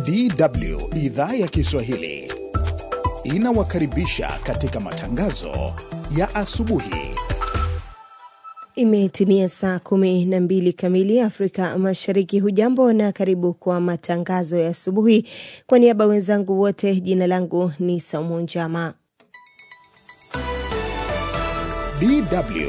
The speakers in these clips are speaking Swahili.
DW idhaa ya Kiswahili inawakaribisha katika matangazo ya asubuhi. Imetimia saa 12 kamili Afrika Mashariki. Hujambo na karibu kwa matangazo ya asubuhi. Kwa niaba wenzangu wote, jina langu ni Saumu Njama. DW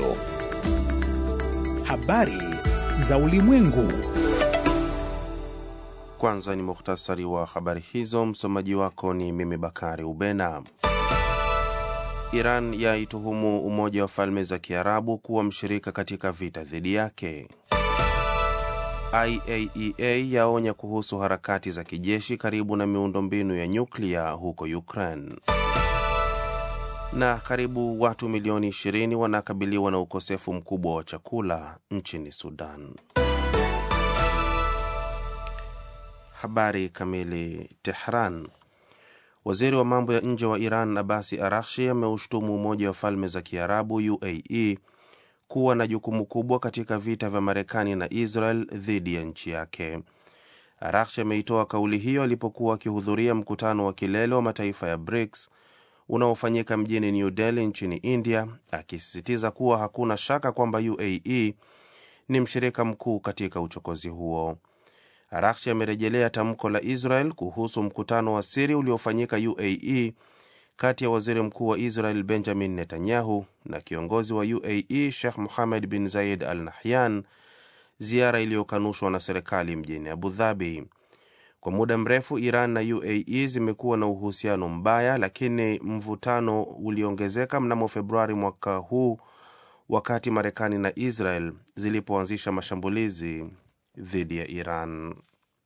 habari za ulimwengu. Kwanza ni mukhtasari wa habari hizo, msomaji wako ni mimi Bakari Ubena. Iran yaituhumu Umoja wa Falme za Kiarabu kuwa mshirika katika vita dhidi yake. IAEA yaonya kuhusu harakati za kijeshi karibu na miundombinu ya nyuklia huko Ukraine. Na karibu watu milioni 20 wanakabiliwa na ukosefu mkubwa wa chakula nchini Sudan. Habari kamili. Tehran. Waziri wa mambo ya nje wa Iran Abbasi Araghchi ameushtumu Umoja wa Falme za Kiarabu UAE kuwa na jukumu kubwa katika vita vya Marekani na Israel dhidi ya nchi yake. Araghchi ameitoa kauli hiyo alipokuwa akihudhuria mkutano wa kilele wa mataifa ya BRICS unaofanyika mjini New Delhi nchini India, akisisitiza kuwa hakuna shaka kwamba UAE ni mshirika mkuu katika uchokozi huo. Araghchi amerejelea tamko la Israel kuhusu mkutano wa siri uliofanyika UAE kati ya waziri mkuu wa Israel Benjamin Netanyahu na kiongozi wa UAE Sheikh Mohammed bin Zayed Al Nahyan, ziara iliyokanushwa na serikali mjini Abu Dhabi. Kwa muda mrefu Iran na UAE zimekuwa na uhusiano mbaya, lakini mvutano uliongezeka mnamo Februari mwaka huu wakati Marekani na Israel zilipoanzisha mashambulizi dhidi ya Iran.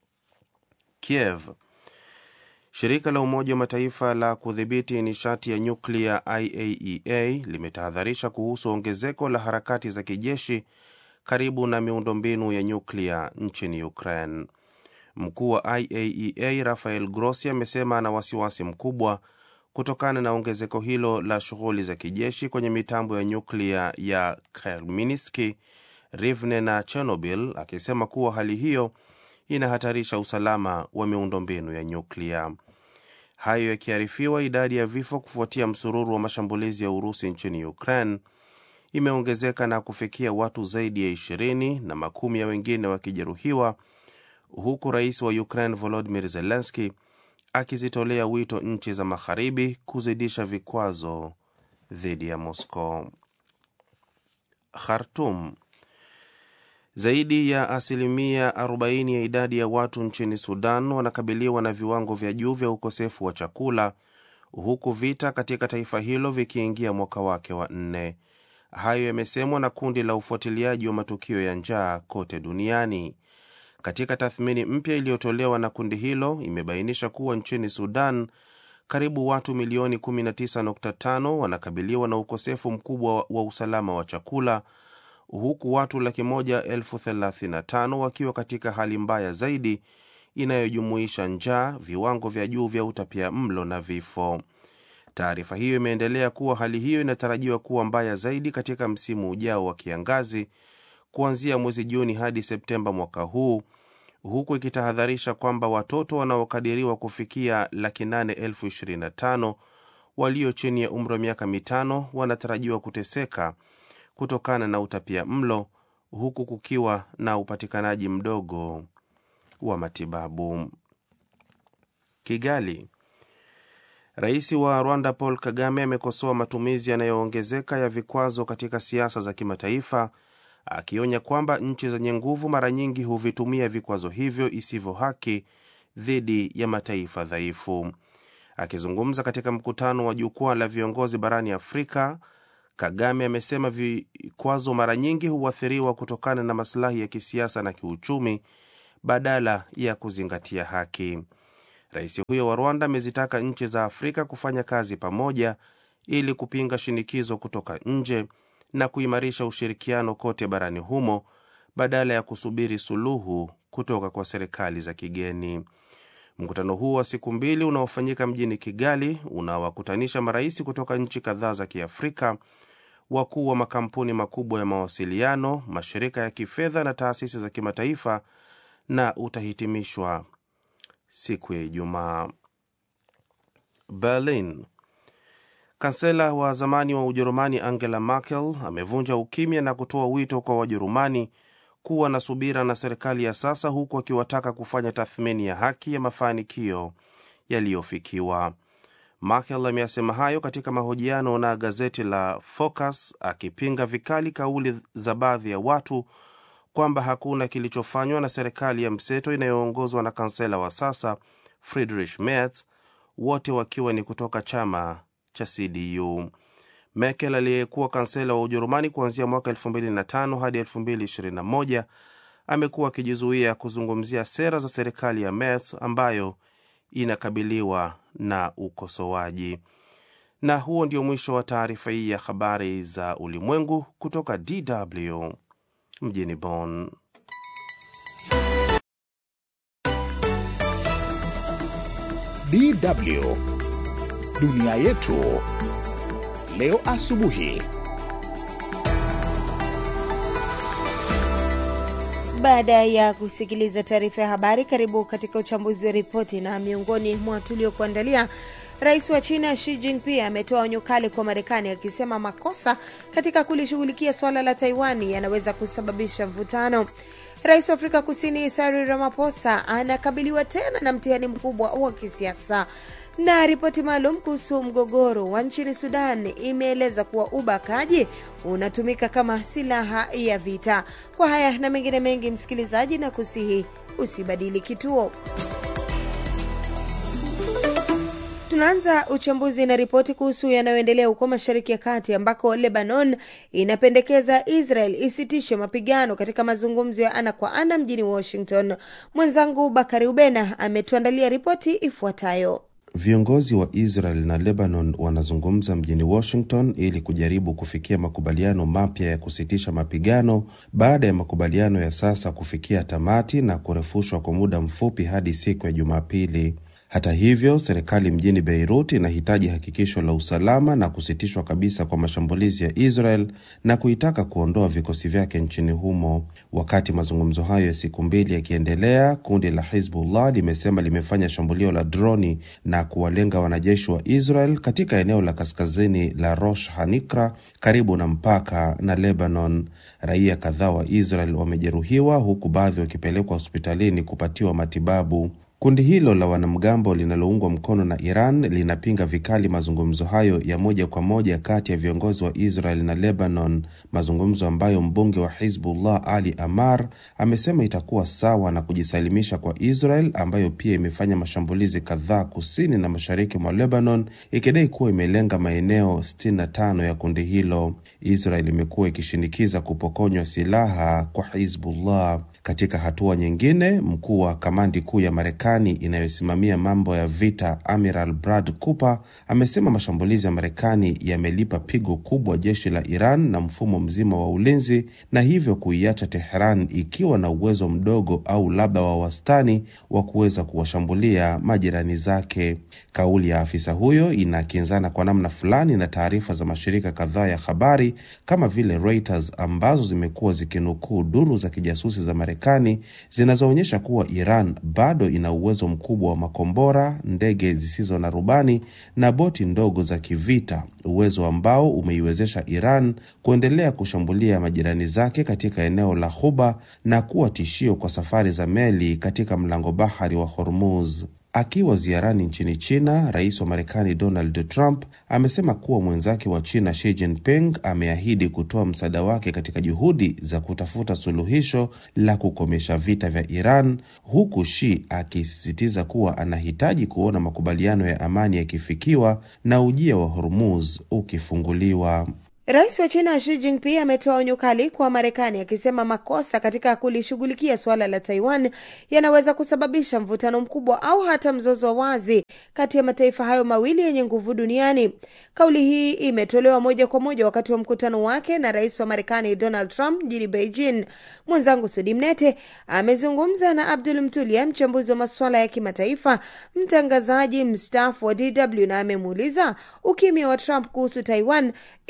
Kiev. Shirika la Umoja wa Mataifa la kudhibiti nishati ya nyuklia IAEA limetahadharisha kuhusu ongezeko la harakati za kijeshi karibu na miundombinu ya nyuklia nchini Ukraine. Mkuu wa IAEA Rafael Grossi amesema ana wasiwasi mkubwa kutokana na ongezeko hilo la shughuli za kijeshi kwenye mitambo ya nyuklia ya Khmelnytskyi, Rivne na Chernobyl, akisema kuwa hali hiyo inahatarisha usalama wa miundombinu ya nyuklia. Hayo yakiarifiwa, idadi ya vifo kufuatia msururu wa mashambulizi ya Urusi nchini Ukraine imeongezeka na kufikia watu zaidi ya 20 na makumi ya wengine wakijeruhiwa, huku rais wa Ukraine Volodymyr Zelensky akizitolea wito nchi za magharibi kuzidisha vikwazo dhidi ya Moscow. Khartoum. Zaidi ya 40% ya idadi ya watu nchini Sudan wanakabiliwa na viwango vya juu vya ukosefu wa chakula, huku vita katika taifa hilo vikiingia mwaka wake wa 4. Hayo yamesemwa na kundi la ufuatiliaji wa matukio ya njaa kote duniani. Katika tathmini mpya iliyotolewa na kundi hilo, imebainisha kuwa nchini Sudan karibu watu milioni 19.5 wanakabiliwa na ukosefu mkubwa wa usalama wa chakula, huku watu 135,000 wakiwa katika hali mbaya zaidi inayojumuisha njaa, viwango vya juu vya utapiamlo na vifo. Taarifa hiyo imeendelea kuwa hali hiyo inatarajiwa kuwa mbaya zaidi katika msimu ujao wa kiangazi kuanzia mwezi Juni hadi Septemba mwaka huu, huku ikitahadharisha kwamba watoto wanaokadiriwa kufikia 825,000 walio chini ya umri wa miaka 5 wanatarajiwa kuteseka kutokana na utapiamlo, huku kukiwa na upatikanaji mdogo wa matibabu. Kigali. Rais wa Rwanda Paul Kagame amekosoa matumizi yanayoongezeka ya vikwazo katika siasa za kimataifa, akionya kwamba nchi zenye nguvu mara nyingi huvitumia vikwazo hivyo isivyo haki dhidi ya mataifa dhaifu. Akizungumza katika mkutano wa jukwaa la viongozi barani Afrika, Kagame amesema vikwazo mara nyingi huathiriwa kutokana na maslahi ya kisiasa na kiuchumi badala ya kuzingatia haki. Rais huyo wa Rwanda amezitaka nchi za Afrika kufanya kazi pamoja ili kupinga shinikizo kutoka nje na kuimarisha ushirikiano kote barani humo badala ya kusubiri suluhu kutoka kwa serikali za kigeni. Mkutano huu wa siku 2 unaofanyika mjini Kigali unawakutanisha marais kutoka nchi kadhaa za Kiafrika, wakuu wa makampuni makubwa ya mawasiliano, mashirika ya kifedha na taasisi za kimataifa, na utahitimishwa siku ya Ijumaa. Berlin. Kansela wa zamani wa Ujerumani Angela Merkel amevunja ukimya na kutoa wito kwa Wajerumani kuwa na subira na serikali ya sasa, huku akiwataka kufanya tathmini ya haki ya mafanikio yaliyofikiwa. Merkel amesema hayo katika mahojiano na gazeti la Focus, akipinga vikali kauli za baadhi ya watu kwamba hakuna kilichofanywa na serikali ya mseto inayoongozwa na kansela wa sasa Friedrich Merz, wote wakiwa ni kutoka chama cha CDU. Merkel aliyekuwa kansela wa Ujerumani kuanzia mwaka 2005 hadi 2021 amekuwa akijizuia kuzungumzia sera za serikali ya Merz ambayo inakabiliwa na ukosoaji. Na huo ndio mwisho wa taarifa hii ya habari za ulimwengu kutoka DW mjini Bonn. DW Dunia Yetu leo asubuhi. Baada ya kusikiliza taarifa ya habari, karibu katika uchambuzi wa ripoti, na miongoni mwa tuliokuandalia: Rais wa China Xi Jinping ametoa onyo kali kwa Marekani akisema makosa katika kulishughulikia swala la Taiwan yanaweza kusababisha mvutano. Rais wa Afrika Kusini Cyril Ramaphosa anakabiliwa tena na mtihani mkubwa wa kisiasa. Na ripoti maalum kuhusu mgogoro wa nchini Sudan imeeleza kuwa ubakaji unatumika kama silaha ya vita. Kwa haya na mengine mengi, msikilizaji, na kusihi usibadili kituo. Tunaanza uchambuzi na ripoti kuhusu yanayoendelea huko Mashariki ya Kati, ambako Lebanon inapendekeza Israel isitishe mapigano katika mazungumzo ya ana kwa ana mjini Washington. Mwenzangu Bakari Ubena ametuandalia ripoti ifuatayo. Viongozi wa Israel na Lebanon wanazungumza mjini Washington ili kujaribu kufikia makubaliano mapya ya kusitisha mapigano baada ya makubaliano ya sasa kufikia tamati na kurefushwa kwa muda mfupi hadi siku ya Jumapili. Hata hivyo, serikali mjini Beirut inahitaji hakikisho la usalama na kusitishwa kabisa kwa mashambulizi ya Israel na kuitaka kuondoa vikosi vyake nchini humo. Wakati mazungumzo hayo ya siku mbili yakiendelea, kundi la Hezbollah limesema limefanya shambulio la droni na kuwalenga wanajeshi wa Israel katika eneo la kaskazini la Rosh Hanikra karibu na mpaka na Lebanon. Raia kadhaa wa Israel wamejeruhiwa, huku baadhi wakipelekwa hospitalini kupatiwa matibabu. Kundi hilo la wanamgambo linaloungwa mkono na Iran linapinga vikali mazungumzo hayo ya moja kwa moja kati ya viongozi wa Israel na Lebanon, mazungumzo ambayo mbunge wa Hezbollah Ali Amar amesema itakuwa sawa na kujisalimisha kwa Israel, ambayo pia imefanya mashambulizi kadhaa kusini na mashariki mwa Lebanon, ikidai kuwa imelenga maeneo 65 ya kundi hilo. Israel imekuwa ikishinikiza kupokonywa silaha kwa Hezbollah. Katika hatua nyingine, mkuu wa kamandi kuu ya Marekani inayosimamia mambo ya vita Admiral Brad Cooper amesema mashambulizi ya Marekani yamelipa pigo kubwa jeshi la Iran na mfumo mzima wa ulinzi, na hivyo kuiacha Tehran ikiwa na uwezo mdogo au labda wa wastani wa kuweza kuwashambulia majirani zake. Kauli ya afisa huyo inakinzana kwa namna fulani na taarifa za mashirika kadhaa ya habari kama vile Reuters, ambazo zimekuwa zikinukuu duru za kijasusi za Marekani zinazoonyesha kuwa Iran bado ina uwezo mkubwa wa makombora, ndege zisizo na rubani na boti ndogo za kivita, uwezo ambao umeiwezesha Iran kuendelea kushambulia majirani zake katika eneo la Ghuba na kuwa tishio kwa safari za meli katika mlango bahari wa Hormuz. Akiwa ziarani nchini China, rais wa Marekani Donald Trump amesema kuwa mwenzake wa China Xi Jinping ameahidi kutoa msaada wake katika juhudi za kutafuta suluhisho la kukomesha vita vya Iran, huku Xi akisisitiza kuwa anahitaji kuona makubaliano ya amani yakifikiwa na ujia wa Hormuz ukifunguliwa. Rais wa China Xi Jinping ametoa onyo kali kwa Marekani akisema makosa katika kulishughulikia swala la Taiwan yanaweza kusababisha mvutano mkubwa au hata mzozo wa wazi kati ya mataifa hayo mawili yenye nguvu duniani. Kauli hii imetolewa moja kwa moja wakati wa mkutano wake na rais wa Marekani Donald Trump mjini Beijing. Mwenzangu Sudi Mnete amezungumza na Abdul Mtulia, mchambuzi wa masuala ya kimataifa, mtangazaji mstaafu wa DW, na amemuuliza ukimya wa Trump kuhusu Taiwan inaweza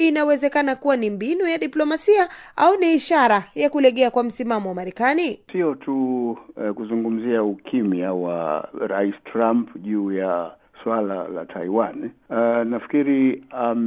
inawezekana kuwa ni mbinu ya diplomasia au ni ishara ya kulegea kwa msimamo wa Marekani? Sio tu kuzungumzia ukimya wa Rais Trump juu ya swala la Taiwan. Nafikiri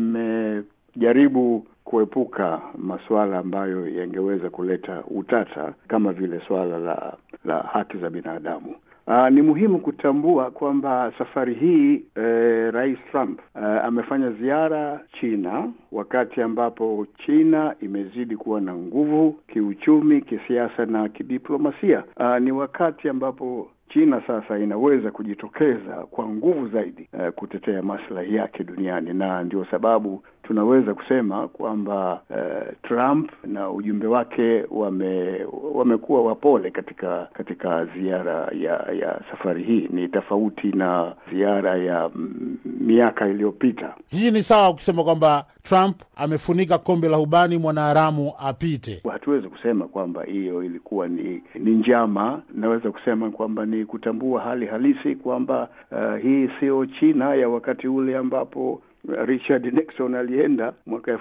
amejaribu kuepuka masuala ambayo yangeweza kuleta utata kama vile swala la haki za binadamu. Ni muhimu kutambua kwamba safari hii Rais Trump amefanya ziara China wakati ambapo China imezidi kuwa na nguvu kiuchumi, kisiasa na kidiplomasia. Ni wakati ambapo China sasa inaweza kujitokeza kwa nguvu zaidi kutetea maslahi yake duniani, na ndio sababu tunaweza kusema kwamba Trump na ujumbe wake wamekuwa wapole katika ziara ya safari hii. Ni tofauti na ziara ya miaka iliyopita. Hii ni sawa kusema kwamba Trump amefunika kombe la ubani mwanaharamu apite. Hatuwezi kusema kwamba hiyo ilikuwa ni njama. Naweza kusema kwamba ni kutambua hali halisi kwamba hii sio China ya wakati ule ambapo Richard Nixon alienda mwaka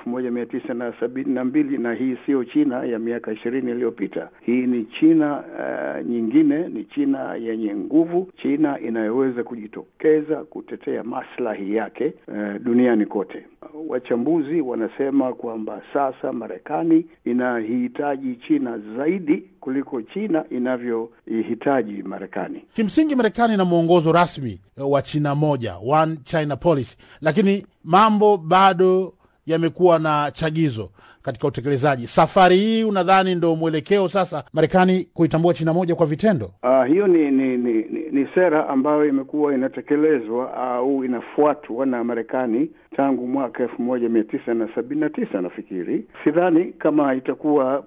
1972 na hii sio China ya miaka 20 iliyopita. Hii ni China nyingine, ni China yenye nguvu, China inayoweza kujitokeza kutetea maslahi yake duniani kote. Wachambuzi wanasema kwamba sasa Marekani inahitaji China zaidi kuliko China inavyohitaji Marekani. Kimsingi Marekani ina mwongozo rasmi wa China moja, One China Policy, lakini mambo bado yamekuwa na chagizo katika utekelezaji. Safari hii unadhani ndio mwelekeo sasa Marekani kuitambua China moja kwa vitendo? Hiyo ni sera ambayo imekuwa inatekelezwa au inafuatwa na Marekani tangu mwaka 1979 nafikiri. Sidhani kama itakuwa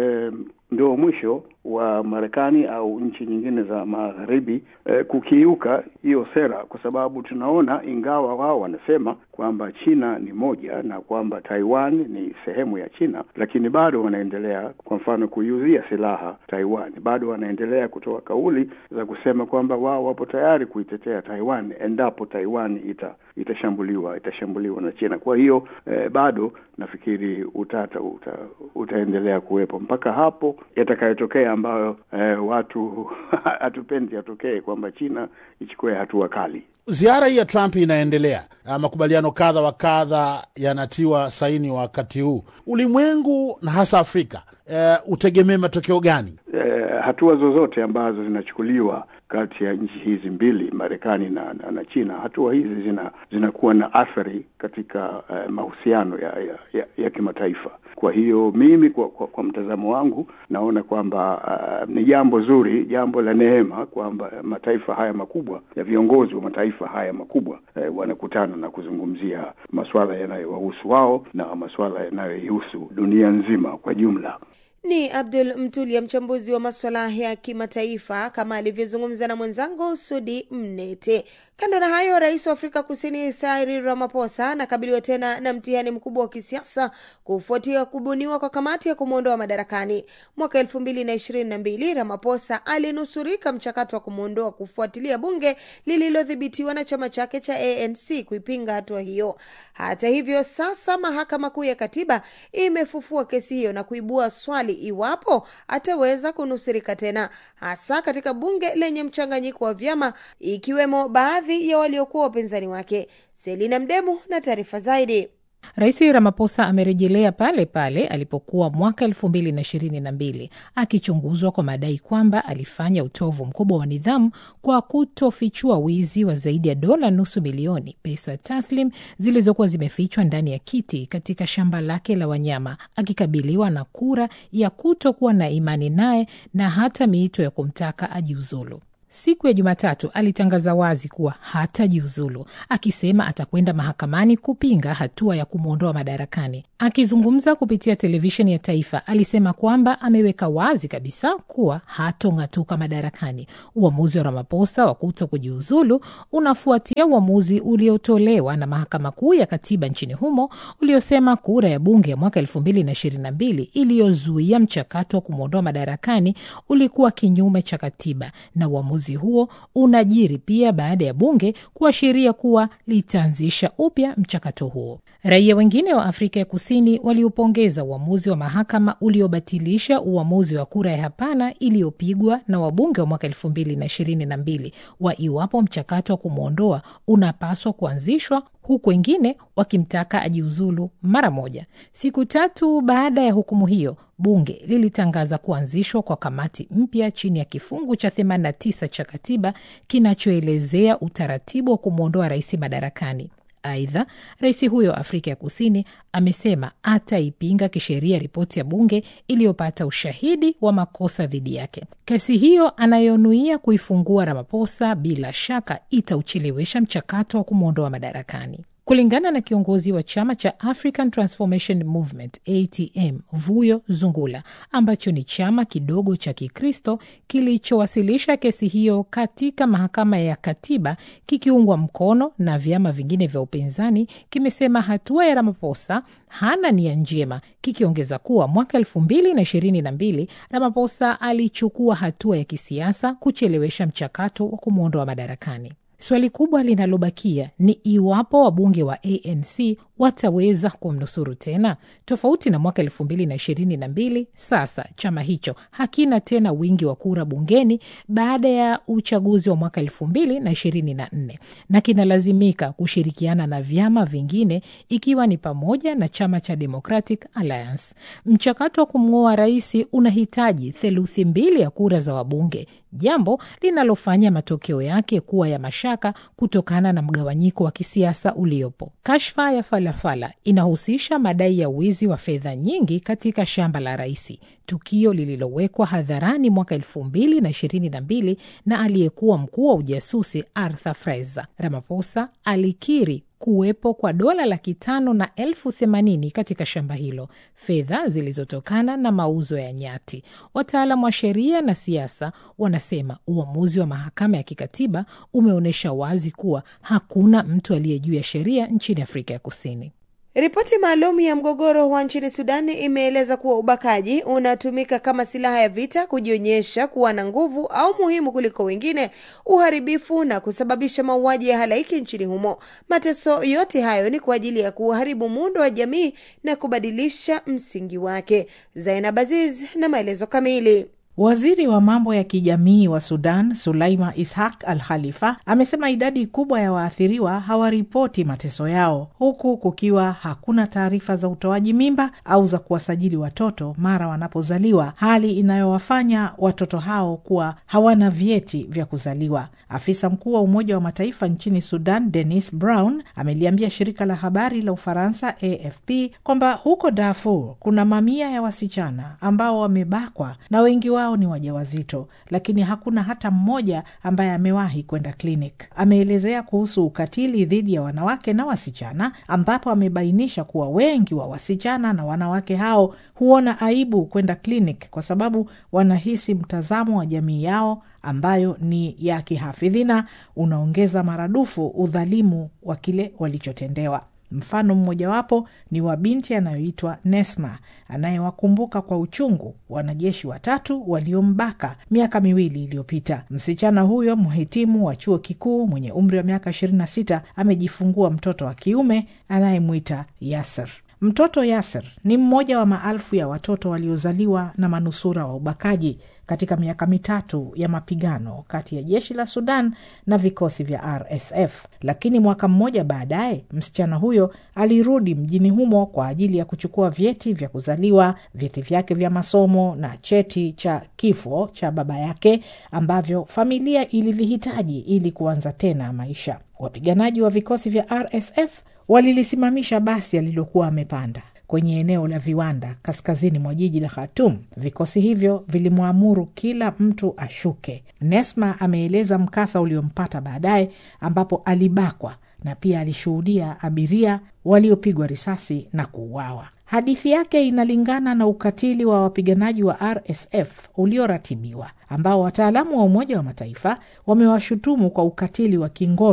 ndio mwisho wa Marekani au nchi nyingine za magharibi kukiuka hiyo sera, kwa sababu tunaona ingawa wao wanasema kwamba China ni moja na kwamba Taiwan ni sehemu ya China, lakini bado wanaendelea kwa mfano kuiuzia silaha Taiwan. Bado wanaendelea kutoa kauli za kusema kwamba wao wapo tayari kuitetea Taiwan endapo Taiwan itashambuliwa na China. Kwa hiyo bado nafikiri utata utaendelea kuwepo mpaka hapo yatakayotokea ambayo watu hatupendi yatokee, kwamba China ichukue hatua kali. Ziara hii ya Trump inaendelea. Makubaliano kadha wa kadha yanatiwa saini wakati huu. Ulimwengu na hasa Afrika utegemee matokeo gani? Hatua zozote ambazo zinachukuliwa kati ya nchi hizi mbili, Marekani na China, hatua hizi zinakuwa na athari katika mahusiano ya kimataifa. Kwa hiyo mimi kwa mtazamo wangu naona kwamba ni jambo zuri, jambo la neema kwamba mataifa haya makubwa, ya viongozi wa mataifa haya makubwa wanakutana na kuzungumzia masuala yanayowahusu wao na masuala yanayohusu dunia nzima kwa jumla. Ni Abdul Mtulia, mchambuzi wa masuala ya kimataifa, kama alivyozungumza na mwenzangu Sudi Mnete. Kando na hayo, Rais wa Afrika Kusini Cyril Ramaphosa anakabiliwa tena na mtihani mkubwa wa kisiasa kufuatia kubuniwa kwa kamati ya kumuondoa madarakani. Mwaka 2022 Ramaphosa alinusurika mchakato wa kumuondoa kufuatilia bunge lililodhibitiwa na chama chake cha ANC kuipinga hatua hiyo. Hata hivyo, sasa mahakama kuu ya katiba imefufua kesi hiyo na kuibua swali iwapo ataweza kunusurika tena, hasa katika bunge lenye mchanganyiko wa vyama ikiwemo baadhi ya waliokuwa wapinzani wake. Selina Mdemu na taarifa zaidi. Rais Ramaphosa amerejelea pale pale alipokuwa mwaka 2022 akichunguzwa kwa madai kwamba alifanya utovu mkubwa wa nidhamu kwa kutofichua wizi wa zaidi ya $nusu milioni pesa taslim zilizokuwa zimefichwa ndani ya kiti katika shamba lake la wanyama, akikabiliwa na kura ya kutokuwa na imani naye na hata miito ya kumtaka ajiuzulu. Siku ya Jumatatu alitangaza wazi kuwa hatajiuzulu, akisema atakwenda mahakamani kupinga hatua ya kumuondoa madarakani. Akizungumza kupitia televisheni ya taifa, alisema kwamba ameweka wazi kabisa kuwa hatong'atuka madarakani. Uamuzi wa Ramaphosa wa kutokujiuzulu unafuatia uamuzi uliotolewa na mahakama kuu ya katiba nchini humo uliosema kura ya bunge ya mwaka 2022 iliyozuia mchakato wa kumuondoa madarakani ulikuwa kinyume cha katiba, na uamuzi uamuzi huo unajiri pia baada ya bunge kuashiria kuwa litaanzisha upya mchakato huo. Raia wengine wa Afrika ya Kusini waliopongeza uamuzi wa mahakama uliobatilisha uamuzi wa kura ya hapana iliyopigwa na wabunge wa mwaka 2022 wa iwapo mchakato wa kumwondoa unapaswa kuanzishwa, huku wengine wakimtaka ajiuzulu mara moja. Siku 3 baada ya hukumu hiyo, bunge lilitangaza kuanzishwa kwa kamati mpya chini ya kifungu cha 89 cha katiba kinachoelezea utaratibu wa kumwondoa rais madarakani. Aidha, rais huyo Afrika ya Kusini amesema ataipinga kisheria ripoti ya bunge iliyopata ushahidi wa makosa dhidi yake. Kesi hiyo anayonuia kuifungua Ramaphosa bila shaka itauchelewesha mchakato wa kumwondoa madarakani. Kulingana na kiongozi wa chama cha African Transformation Movement ATM, Vuyo Zungula, ambacho ni chama kidogo cha Kikristo kilichowasilisha kesi hiyo katika mahakama ya katiba kikiungwa mkono na vyama vingine vya upinzani, kimesema hatua ya Ramaphosa hana nia njema, kikiongeza kuwa mwaka 2022 Ramaphosa alichukua hatua ya kisiasa kuchelewesha mchakato wa kumwondoa madarakani. Swali kubwa linalobakia ni iwapo wabunge wa ANC wataweza kumnusuru tena. Tofauti na mwaka 2022, sasa chama hicho hakina tena wingi wa kura bungeni baada ya uchaguzi wa mwaka 2024 na kinalazimika kushirikiana na vyama vingine ikiwa ni pamoja na chama cha Democratic Alliance. Mchakato wa kumng'oa rais unahitaji 2/3 ya kura za wabunge, jambo linalofanya matokeo yake kuwa ya mashaka kutokana na mgawanyiko wa kisiasa uliopo. Kashfa ya Falafala inahusisha madai ya wizi wa fedha nyingi katika shamba la rais, tukio lililowekwa hadharani mwaka 2022 na aliyekuwa mkuu wa ujasusi Arthur Fraser. Ramaphosa alikiri kuwepo kwa $580,000 katika shamba hilo, fedha zilizotokana na mauzo ya nyati. Wataalamu wa sheria na siasa wanasema uamuzi wa mahakama ya kikatiba umeonyesha wazi kuwa hakuna mtu aliye juu ya sheria nchini Afrika ya Kusini. Ripoti maalum ya mgogoro wa nchini Sudan imeeleza kuwa ubakaji unatumika kama silaha ya vita kujionyesha kuwa na nguvu au muhimu kuliko wengine, uharibifu na kusababisha mauaji ya halaiki nchini humo. Mateso yote hayo ni kwa ajili ya kuharibu muundo wa jamii na kubadilisha msingi wake. Zainab Aziz na maelezo kamili. Waziri wa mambo ya kijamii wa Sudan, Sulaima Ishaq Al-Khalifa, amesema idadi kubwa ya waathiriwa hawaripoti mateso yao, huku kukiwa hakuna taarifa za utoaji mimba au za kuwasajili watoto mara wanapozaliwa, hali inayowafanya watoto hao kuwa hawana vyeti vya kuzaliwa. Afisa mkuu wa Umoja wa Mataifa nchini Sudan, Dennis Brown, ameliambia shirika la habari la Ufaransa AFP kwamba huko Darfur kuna mamia ya wasichana ambao wamebakwa na wengi wao ni wajawazito, lakini hakuna hata mmoja ambaye amewahi kwenda klinik. Ameelezea kuhusu ukatili dhidi ya wanawake na wasichana, ambapo amebainisha kuwa wengi wa wasichana na wanawake hao huona aibu kwenda klinik kwa sababu wanahisi mtazamo wa jamii yao ambayo ni ya kihafidhina unaongeza maradufu udhalimu wa kile walichotendewa. Mfano mmojawapo ni wa binti anayoitwa Nesma, anayewakumbuka kwa uchungu wanajeshi 3 waliombaka miaka 2 iliyopita. Msichana huyo mhitimu wa chuo kikuu mwenye umri wa miaka 26 amejifungua mtoto wa kiume anayemuita Yasser. Mtoto Yasser ni mmoja wa maelfu ya watoto waliozaliwa na manusura wa ubakaji katika miaka 3 ya mapigano kati ya jeshi la Sudan na vikosi vya RSF. Lakini mwaka mmoja baadaye, msichana huyo alirudi mjini humo kwa ajili ya kuchukua vyeti vya kuzaliwa, vyeti vyake vya masomo na cheti cha kifo cha baba yake ambavyo familia ilivihitaji ili kuanza tena maisha. Wapiganaji wa vikosi vya RSF walilisimamisha basi alilokuwa amepanda kwenye eneo la viwanda kaskazini mwa jiji la Khartoum. Vikosi hivyo vilimwamuru kila mtu ashuke. Nesma ameeleza mkasa uliompata baadaye, ambapo alibakwa na pia alishuhudia abiria waliopigwa risasi na kuuawa. Hadithi yake inalingana na ukatili wa wapiganaji wa RSF ulioratibiwa, ambao wataalamu wa Umoja wa Mataifa wamewashutumu kwa ukatili wa kingono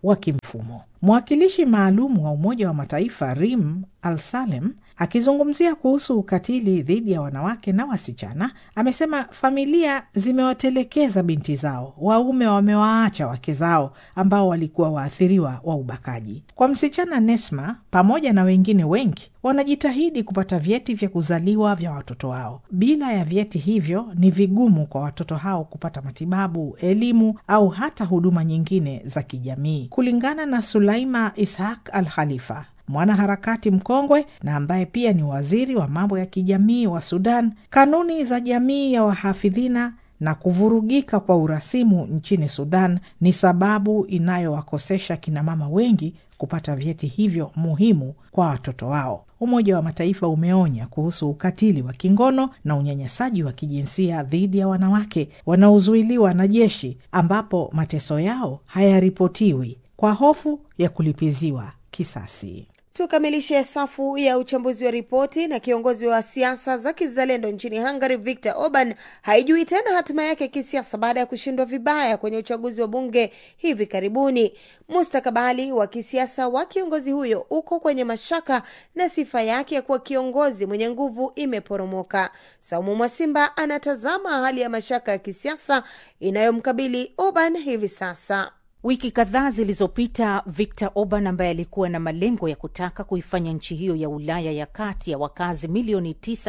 wa kimfumo. Mwakilishi maalum wa Umoja wa Mataifa Rim Al-Salem akizungumzia kuhusu ukatili dhidi ya wanawake na wasichana amesema familia zimewatelekeza binti zao, waume wamewaacha wake zao ambao walikuwa waathiriwa wa ubakaji. Kwa msichana Nesma pamoja na wengine wengi wanajitahidi kupata vyeti vya kuzaliwa vya watoto wao. Bila ya vyeti hivyo ni vigumu kwa watoto hao kupata matibabu, elimu au hata huduma nyingine za kijamii. Kulingana na Sulaima Ishaq Al-Khalifa, mwanaharakati mkongwe na ambaye pia ni waziri wa mambo ya kijamii wa Sudan, kanuni za jamii ya wahafidhina na kuvurugika kwa urasimu nchini Sudan ni sababu inayowakosesha kinamama wengi kupata vyeti hivyo muhimu kwa watoto wao. Umoja wa Mataifa umeonya kuhusu ukatili wa kingono na unyanyasaji wa kijinsia dhidi ya wanawake wanaozuiliwa na jeshi, ambapo mateso yao hayaripotiwi kwa hofu ya kulipiziwa kisasi. Tukamilishe safu ya uchambuzi wa ripoti na kiongozi wa siasa za kizalendo nchini Hungary Viktor Orban haijui tena hatima yake kisiasa baada ya kushindwa vibaya kwenye uchaguzi wa bunge hivi karibuni. Mustakabali wa kisiasa wa kiongozi huyo uko kwenye mashaka na sifa yake ya kuwa kiongozi mwenye nguvu imeporomoka. Saumu Mwasimba anatazama hali ya mashaka ya kisiasa inayomkabili Orban hivi sasa. Wiki kadhaa zilizopita, Viktor Orban ambaye alikuwa na malengo ya kutaka kuifanya nchi hiyo ya Ulaya ya kati ya wakazi milioni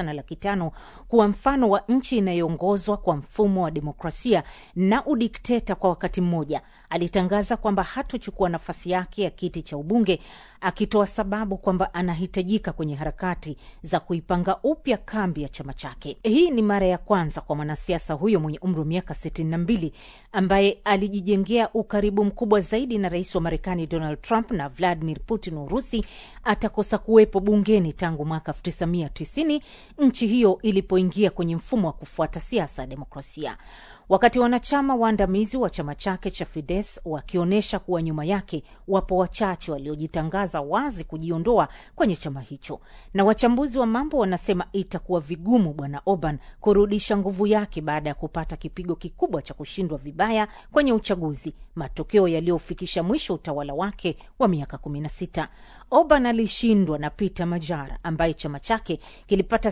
9.5 kuwa mfano wa nchi inayoongozwa kwa mfumo wa demokrasia na udikteta kwa wakati mmoja, alitangaza kwamba hatochukua nafasi yake ya kiti cha ubunge, akitoa sababu kwamba anahitajika kwenye harakati za kuipanga upya kambi ya chama chake. Hii ni mara ya kwanza kwa mwanasiasa huyo mwenye umri wa miaka 62 ambaye alijijengea ukaribu mkubwa zaidi na rais wa Marekani Donald Trump na Vladimir Putin wa Urusi atakosa kuwepo bungeni tangu mwaka 1990 nchi hiyo ilipoingia kwenye mfumo wa kufuata siasa ya demokrasia. Wakati wanachama waandamizi wa chama chake cha Fidesz wakionyesha kuwa nyuma yake, wapo wachache waliojitangaza wazi kujiondoa kwenye chama hicho. Na wachambuzi wa mambo wanasema itakuwa vigumu bwana Orban kurudisha nguvu yake baada ya kupata kipigo kikubwa cha kushindwa vibaya kwenye uchaguzi, matokeo yaliyofikisha mwisho utawala wake wa miaka 16. Orban alishindwa na Peter Magyar ambaye chama chake kilipata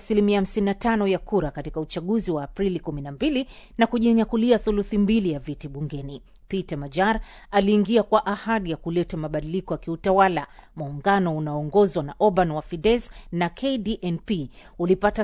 55% ya kura katika uchaguzi wa Aprili 12 na kujinyakulia thuluthi 2 ya viti bungeni. Peter Magyar aliingia kwa ahadi ya kuleta mabadiliko ya kiutawala. Muungano unaongozwa na Orban wa Fidesz na KDNP ulipata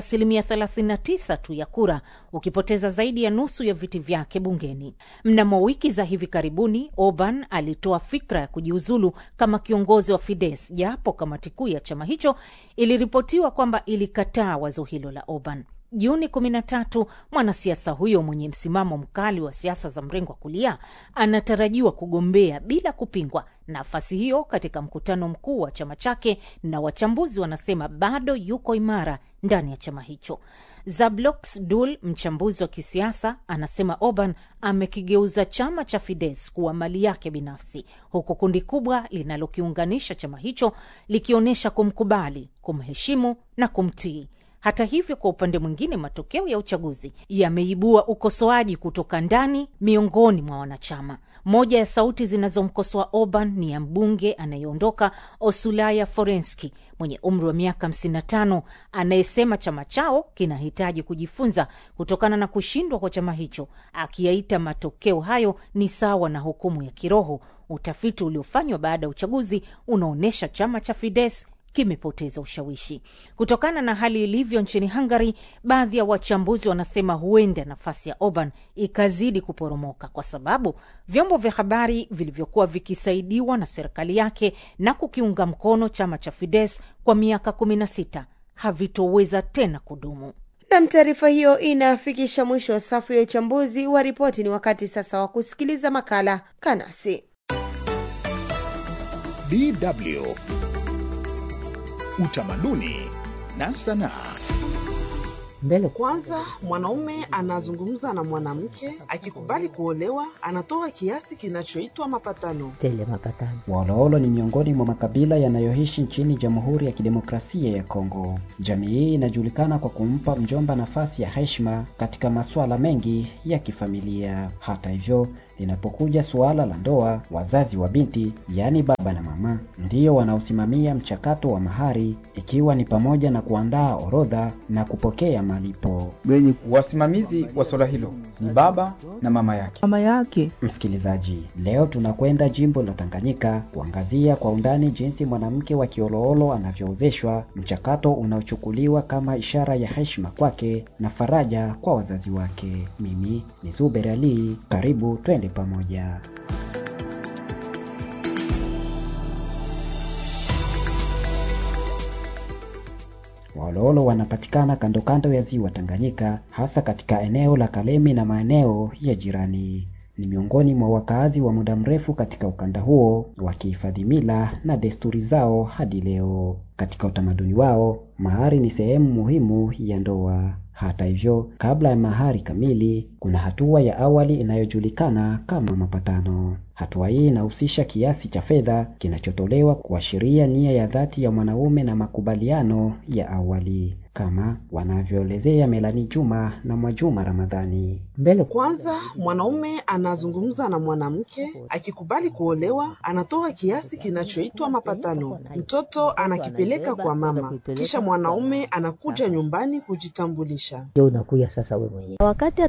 39% tu ya kura, ukipoteza zaidi ya nusu ya viti vyake bungeni. Mnamo wiki za hivi karibuni, Orban alitoa fikra ya kujiuzulu kama kiongozi wa Fidesz, japo kamati kuu ya chama hicho iliripotiwa kwamba ilikataa wazo hilo la Orban. Juni 13, mwanasiasa huyo mwenye msimamo mkali wa siasa za mrengo wa kulia anatarajiwa kugombea bila kupingwa nafasi hiyo katika mkutano mkuu wa chama chake, na wachambuzi wanasema bado yuko imara ndani ya chama hicho. Zablox Dul, mchambuzi wa kisiasa, anasema Orban amekigeuza chama cha Fidesz kuwa mali yake binafsi, huku kundi kubwa linalokiunganisha chama hicho likionyesha kumkubali, kumheshimu na kumtii. Hata hivyo, kwa upande mwingine, matokeo ya uchaguzi yameibua ukosoaji kutoka ndani miongoni mwa wanachama. Moja ya sauti zinazomkosoa Orban ni ya mbunge anayeondoka Osulaya Forenski mwenye umri wa miaka 55, anayesema chama chao kinahitaji kujifunza kutokana na kushindwa kwa chama hicho, akiyaita matokeo hayo ni sawa na hukumu ya kiroho. Utafiti uliofanywa baada ya uchaguzi unaonesha chama cha Fidesz kimepoteza ushawishi. Kutokana na hali ilivyo nchini Hungary, baadhi ya wachambuzi wanasema huenda nafasi ya Orban ikazidi kuporomoka kwa sababu vyombo vya habari vilivyokuwa vikisaidiwa na serikali yake na kukiunga mkono chama cha Fidesz kwa miaka 16 havitoweza tena kudumu. Na taarifa hiyo inafikisha mwisho wa safu ya uchambuzi wa ripoti. Ni wakati sasa wa kusikiliza makala Kanasi. DW Utamaduni na sanaa. Mbele kwanza, mwanaume anazungumza na mwanamke, akikubali kuolewa anatoa kiasi kinachoitwa mapatano. Waoloolo ni miongoni mwa makabila yanayoishi nchini Jamhuri ya Kidemokrasia ya Kongo. Jamii hii inajulikana kwa kumpa mjomba nafasi ya heshima katika masuala mengi ya kifamilia. Hata hivyo, Linapokuja suala la ndoa, wazazi wa binti, yaani baba na mama, ndiyo wanaosimamia mchakato wa mahari, ikiwa ni pamoja na kuandaa orodha na kupokea malipo. Wasimamizi wa swala hilo ni baba na mama yake. Msikilizaji, leo tunakwenda jimbo la Tanganyika kuangazia kwa undani jinsi mwanamke wa Kiololo anavyoozeshwa, mchakato unaochukuliwa kama ishara ya heshima kwake na faraja kwa wazazi wake. Mimi ni Zuber Ali, karibu twende pamoja. Waololo wanapatikana kando kando ya ziwa Tanganyika, hasa katika eneo la Kalemi na maeneo ya jirani. Ni miongoni mwa wakaazi wa muda mrefu katika ukanda huo, wakihifadhi mila na desturi zao hadi leo. Katika utamaduni wao, mahari ni sehemu muhimu ya ndoa. Hata hivyo, kabla ya mahari kamili, kuna hatua ya awali inayojulikana kama mapatano. Hatua hii inahusisha kiasi cha fedha kinachotolewa kuashiria nia ya dhati ya mwanaume na makubaliano ya awali, kama wanavyoelezea Melani Juma na Mwajuma Ramadhani. Kwanza, mwanaume anazungumza na mwanamke, akikubali kuolewa, anatoa kiasi kinachoitwa mapatano. Mtoto anakipeleka kwa mama, kisha mwanaume anakuja nyumbani kujitambulisha. Unakuja sasa wewe mwenyewe. Wakati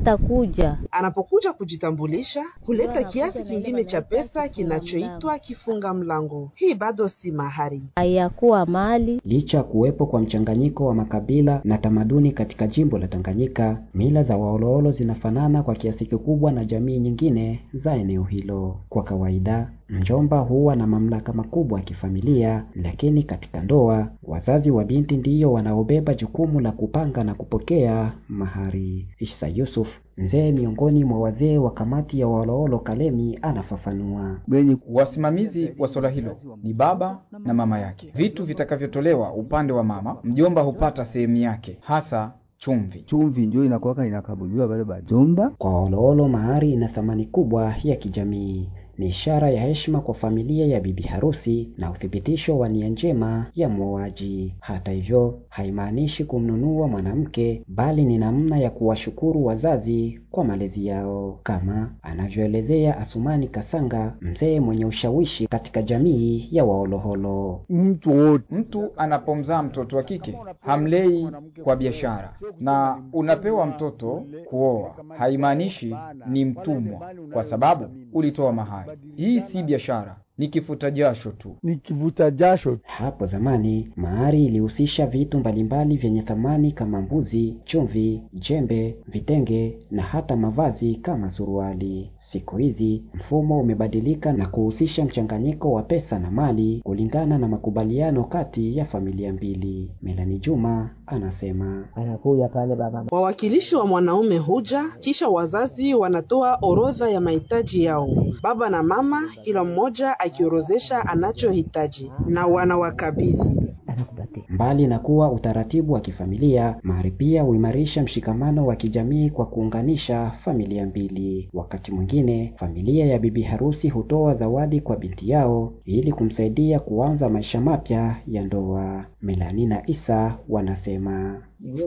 anapokuja kujitambulisha, huleta kiasi kingine cha pesa kinachoitwa kifunga mlango. Hii bado si mahari. Hayakuwa mali. Licha kuwepo kwa mchanganyiko wa makabila na tamaduni katika jimbo la Tanganyika, mila za Waololo zinafanana kwa kiasi kikubwa na jamii nyingine za eneo hilo. Kwa kawaida, mjomba huwa na mamlaka makubwa ya kifamilia, lakini katika ndoa, wazazi wa binti ndiyo wanaobeba jukumu la kupanga na kupokea mahari. Isa Yusuf, mzee miongoni mwa wazee wa kamati ya Waololo Kalemi, anafafanua. Wasimamizi wa swala hilo ni baba na mama yake. Vitu vitakavyotolewa upande wa mama, mjomba hupata sehemu yake, hasa chumvi ndio inakuwa inakabuliwa wale bajomba. Kwa Waololo, mahari ina thamani kubwa ya kijamii. Ni ishara ya heshima kwa familia ya bibi harusi na uthibitisho wa nia njema ya muoaji. Hata hivyo, haimaanishi kumnunua mwanamke, bali ni namna ya kuwashukuru wazazi kwa malezi yao, kama anavyoelezea Asumani Kasanga, mzee mwenye ushawishi katika jamii ya Waoloholo. Mtu anapomzaa mtoto wa kike hamlei kwa biashara, na unapewa mtoto kuoa haimaanishi ni mtumwa kwa sababu ulitoa mahari. Hii si biashara, ni kifuta jasho tu. Hapo zamani, mahari ilihusisha vitu mbalimbali vyenye thamani kama mbuzi, chumvi, jembe, vitenge na hata mavazi kama suruali. Siku hizi, mfumo umebadilika na kuhusisha mchanganyiko wa pesa na mali kulingana na makubaliano kati ya familia mbili. Melani Juma anasema. Anakuja pale baba. Wawakilishi wa mwanaume huja, kisha wazazi wanatoa orodha ya mahitaji yao. Baba na mama, kila mmoja akiorozesha anachohitaji na wanawakabidhi. Mbali na kuwa utaratibu wa kifamilia, mahari pia huimarisha mshikamano wa kijamii kwa kuunganisha familia mbili. Wakati mwingine, familia ya bibi harusi hutoa zawadi kwa binti yao ili kumsaidia kuanza maisha mapya ya ndoa. Melani na Isa wanasema.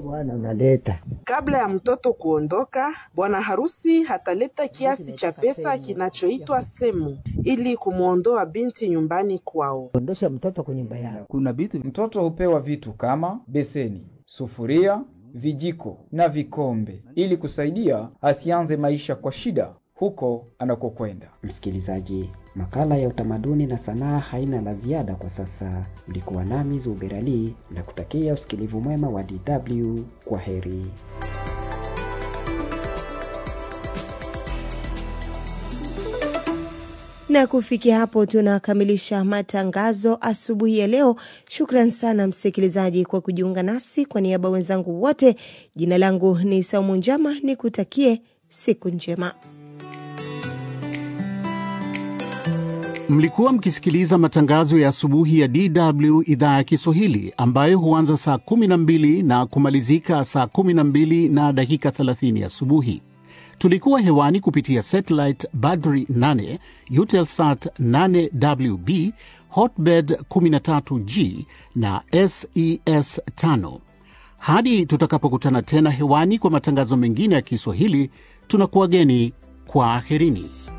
Kabla ya mtoto kuondoka, bwana harusi hataleta kiasi cha pesa kinachoitwa semu ili kumuondoa binti nyumbani kwao. Ondosha mtoto kwa nyumba yao. Kuna vitu mtoto hupewa vitu kama beseni, sufuria, vijiko na vikombe ili kusaidia asianze maisha kwa shida huko anakokwenda. Msikilizaji, makala ya utamaduni na sanaa haina la ziada kwa sasa. Ulikuwa nami Zuber Ali na kutakia usikilivu mwema wa DW. Kwa heri. Na kufikia hapo tunakamilisha matangazo asubuhi ya leo. Shukran sana msikilizaji kwa kujiunga nasi. Kwa niaba wenzangu wote, jina langu ni Saumu Njama, nikutakie siku njema. Mlikuwa mkisikiliza matangazo ya asubuhi ya DW idhaa ya Kiswahili ambayo huanza saa 12 na kumalizika saa 12 na dakika 30 asubuhi. Tulikuwa hewani kupitia satellite Badri 8, Eutelsat 8WB, Hotbird 13G na SES 5. Hadi tutakapokutana tena hewani kwa matangazo mengine ya Kiswahili, tunakuwageni kwa aherini.